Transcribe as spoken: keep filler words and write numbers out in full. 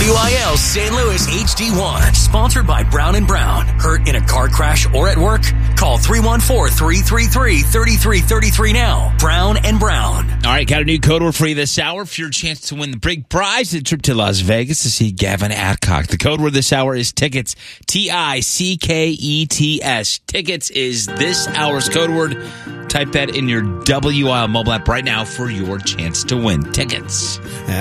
W I L Saint Louis H D one. Sponsored by Brown and Brown. Hurt in a car crash or at work? Call three one four, three three three, three three three three now. Brown and Brown. All right, got a new code word for you this hour for your chance to win the big prize, a trip to Las Vegas to see Gavin Adcock. The code word this hour is tickets. T I C K E T S. Tickets is this hour's code word. Type that in your W I L mobile app right now for your chance to win tickets.